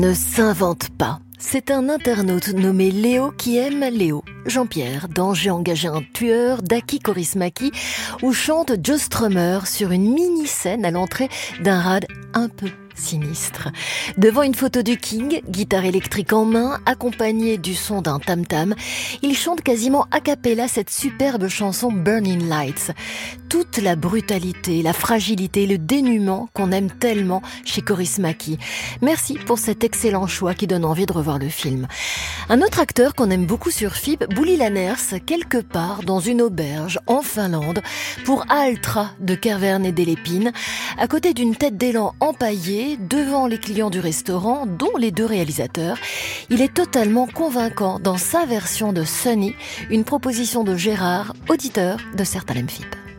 Ne s'invente pas. C'est un internaute nommé Léo qui aime Léo. Jean-Pierre, dans J'ai engagé un tueur d'Aki Kaurismäki, où chante Joe Strummer sur une mini-scène à l'entrée d'un rad un peu sinistre. Devant une photo du King, guitare électrique en main, accompagnée du son d'un tam-tam, il chante quasiment a cappella cette superbe chanson Burning Lights. Toute la brutalité, la fragilité, le dénuement qu'on aime tellement chez Kaurismäki. Merci pour cet excellent choix qui donne envie de revoir le film. Un autre acteur qu'on aime beaucoup sur FIP, Bouli Lanners, quelque part dans une auberge en Finlande, pour Altra de Kervern et Delépine, à côté d'une tête d'élan empaillée, devant les clients du restaurant, dont les deux réalisateurs. Il est totalement convaincant dans sa version de Sunny, une proposition de Gérard, auditeur de Certes Alem FIP.